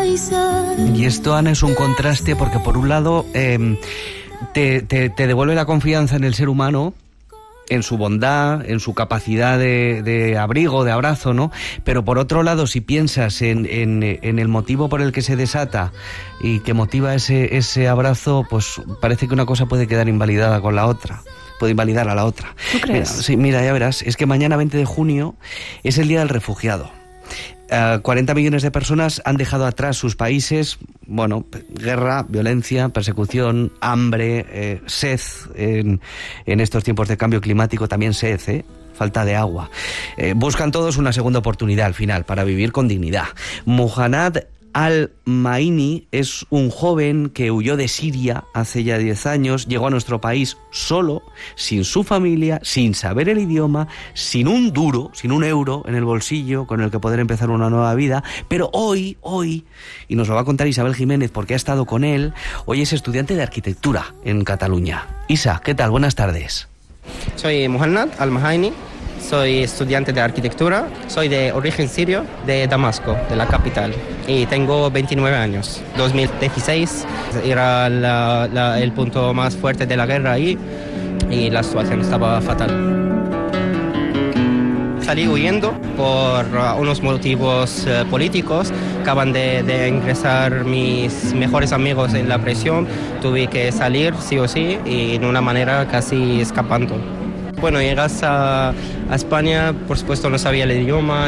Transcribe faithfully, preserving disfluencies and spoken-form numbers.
Y esto, Ana, es un contraste porque por un lado eh, te, te, te devuelve la confianza en el ser humano, en su bondad, en su capacidad de, de abrigo, de abrazo, ¿no? Pero por otro lado, si piensas en, en, en el motivo por el que se desata y que motiva ese, ese abrazo, pues parece que una cosa puede quedar invalidada con la otra. Puede invalidar a la otra. ¿Tú crees? Mira, sí, mira, ya verás, es que mañana veinte de junio es el Día del Refugiado. Uh, cuarenta millones de personas han dejado atrás sus países, bueno, guerra, violencia, persecución, hambre, eh, sed, en, en estos tiempos de cambio climático también sed, ¿eh? Falta de agua. Eh, buscan todos una segunda oportunidad al final para vivir con dignidad. Muhannad Al-Maini es un joven que huyó de Siria hace ya diez años, llegó a nuestro país solo, sin su familia, sin saber el idioma, sin un duro, sin un euro en el bolsillo con el que poder empezar una nueva vida, pero hoy, hoy, y nos lo va a contar Isabel Jiménez porque ha estado con él, hoy es estudiante de arquitectura en Cataluña. Isa, ¿qué tal? Buenas tardes. Soy Muhannad Al-Maini. Soy estudiante de arquitectura, soy de origen sirio, de Damasco, de la capital, y tengo veintinueve años. dos mil dieciséis era la, la, el punto más fuerte de la guerra ahí y la situación estaba fatal. Salí huyendo por uh, unos motivos uh, políticos. Acaban de, de ingresar mis mejores amigos en la prisión. Tuve que salir sí o sí y de una manera casi escapando. Bueno, llegas a, a España, por supuesto no sabía el idioma.